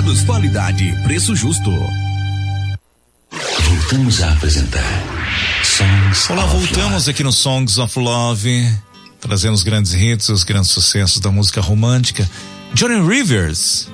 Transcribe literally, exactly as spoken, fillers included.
Supermercados, qualidade e preço justo. Voltamos a apresentar Songs Olá, of voltamos Love. aqui no Songs of Love, trazendo os grandes hits, os grandes sucessos da música romântica. Johnny Rivers,